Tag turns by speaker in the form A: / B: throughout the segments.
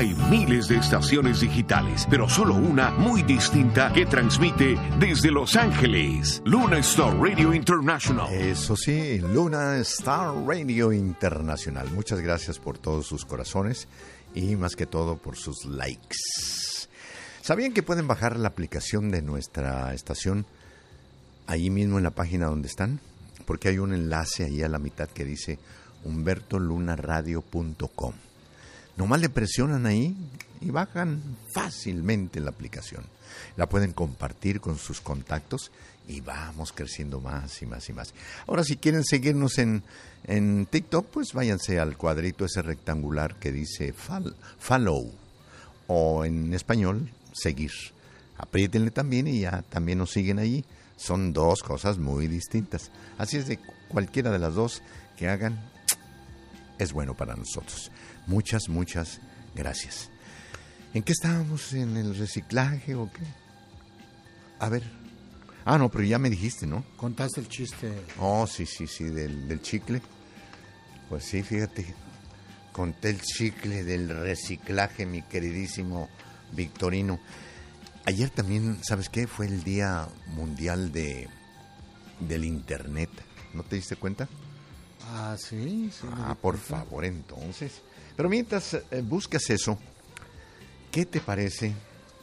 A: Hay miles de estaciones digitales, pero solo una muy distinta que transmite desde Los Ángeles. Luna Star Radio International.
B: Eso sí, Luna Star Radio Internacional. Muchas gracias por todos sus corazones y más que todo por sus likes. ¿Sabían que pueden bajar la aplicación de nuestra estación ahí mismo en la página donde están? Porque hay un enlace ahí a la mitad que dice humbertolunaradio.com. Nomás le presionan ahí y bajan fácilmente la aplicación. La pueden compartir con sus contactos y vamos creciendo más y más y más. Ahora, si quieren seguirnos en TikTok, pues váyanse al cuadrito ese rectangular que dice follow o en español, seguir. Apriétenle también y ya también nos siguen allí. Son dos cosas muy distintas. Así es de cualquiera de las dos que hagan, es bueno para nosotros. Muchas, muchas gracias. ¿En qué estábamos? ¿En el reciclaje o qué? A ver. Ah, no, pero ya me dijiste, ¿no?
C: Contaste el chiste.
B: Oh, sí, del chicle. Pues sí, fíjate. Conté el chicle del reciclaje, mi queridísimo Victorino. Ayer también, ¿sabes qué? Fue el Día Mundial del Internet. ¿No te diste cuenta?
C: Ah, sí.
B: Por favor, entonces. Pero mientras buscas eso, ¿qué te parece?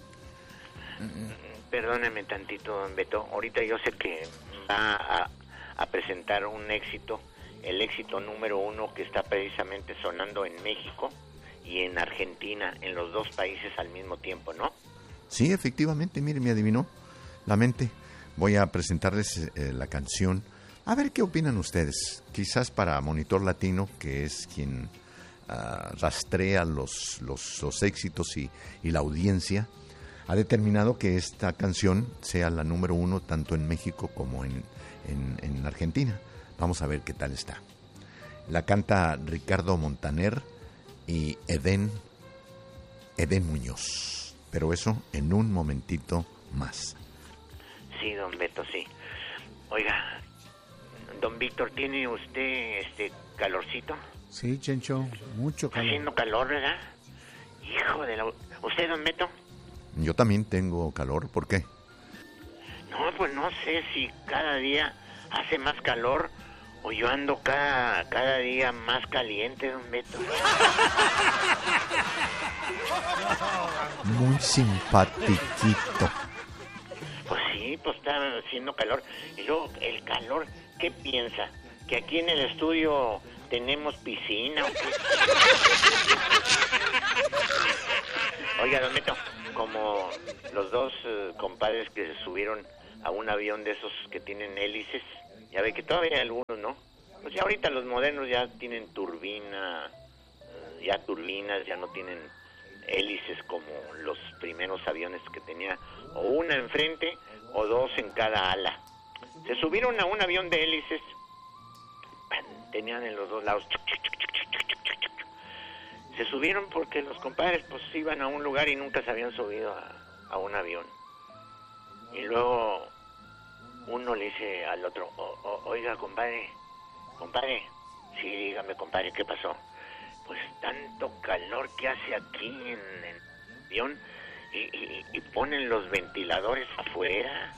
D: Perdóname tantito, don Beto. Ahorita yo sé que va a presentar un éxito, el éxito número 1 que está precisamente sonando en México y en Argentina, en los dos países al mismo tiempo, ¿no?
B: Sí, efectivamente, mire, me adivinó la mente. Voy a presentarles la canción. A ver qué opinan ustedes. Quizás para Monitor Latino, que es quien rastrea los éxitos y la audiencia, ha determinado que esta canción sea la número 1 tanto en México como en Argentina. Vamos a ver qué tal está. La canta Ricardo Montaner y Edén Muñoz. Pero eso en un momentito más.
D: Sí, don Beto, sí. Oiga, don Víctor, ¿tiene usted calorcito?
C: Sí, Chencho, mucho calor.
D: Está haciendo calor, ¿verdad? Hijo de la... ¿Usted, don Beto?
B: Yo también tengo calor, ¿por qué?
D: No, pues no sé si cada día hace más calor o yo ando cada día más caliente, don Beto.
B: Muy simpatiquito.
D: Pues sí, pues está haciendo calor. Y luego, el calor, ¿qué piensa? ¿Que aquí en el estudio tenemos piscina o qué? Oiga, don Beto, como los dos compadres que se subieron a un avión de esos que tienen hélices, ya ve que todavía hay algunos, ¿no? Pues ya ahorita los modernos ya tienen turbinas, ya no tienen hélices como los primeros aviones que tenía, o una enfrente o dos en cada ala. Se subieron a un avión de hélices, tenían en los dos lados. Se subieron porque los compadres pues iban a un lugar y nunca se habían subido a un avión. Y luego uno le dice al otro, oiga, compadre, sí, dígame, compadre, ¿qué pasó? Pues tanto calor que hace aquí en el avión y ponen los ventiladores afuera.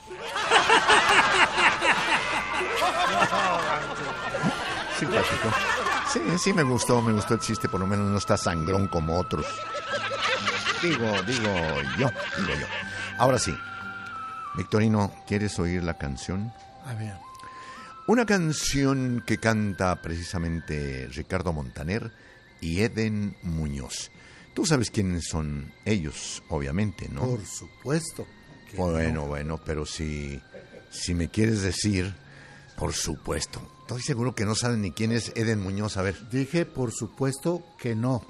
B: Simpático. Sí, me gustó el chiste, por lo menos no está sangrón como otros. Digo yo. Ahora sí, Victorino, ¿quieres oír la canción?
C: A ver.
B: Una canción que canta precisamente Ricardo Montaner y Edén Muñoz. Tú sabes quiénes son ellos, obviamente, ¿no?
C: Por supuesto.
B: Bueno, pero si me quieres decir, por supuesto. Estoy seguro que no saben ni quién es Edén Muñoz. A ver.
C: Dije, por supuesto que no.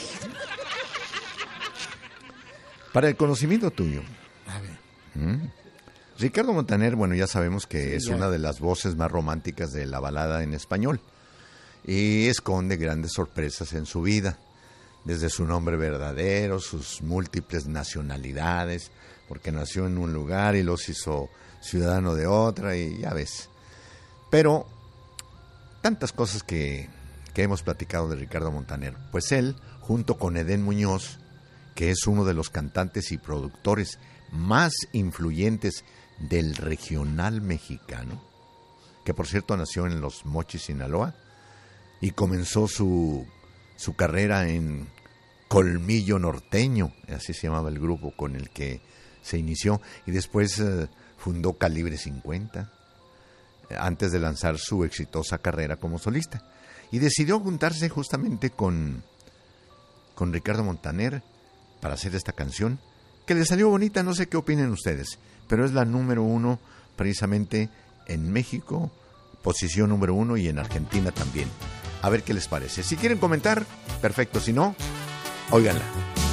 B: Para el conocimiento tuyo.
C: A ver.
B: Ricardo Montaner, bueno, ya sabemos que es una de las voces más románticas de la balada en español y esconde grandes sorpresas en su vida, desde su nombre verdadero, sus múltiples nacionalidades, porque nació en un lugar y los hizo ciudadano de otra y ya ves. Pero tantas cosas que hemos platicado de Ricardo Montaner, pues él, junto con Edén Muñoz, que es uno de los cantantes y productores más influyentes del regional mexicano, que por cierto nació en Los Mochis, Sinaloa, y comenzó su carrera en Colmillo Norteño, así se llamaba el grupo con el que se inició, y después fundó Calibre 50, antes de lanzar su exitosa carrera como solista. Y decidió juntarse justamente con Ricardo Montaner para hacer esta canción, que le salió bonita, no sé qué opinen ustedes, pero es la número 1 precisamente en México, posición número 1, y en Argentina también. A ver qué les parece. Si quieren comentar, perfecto, si no, óiganla.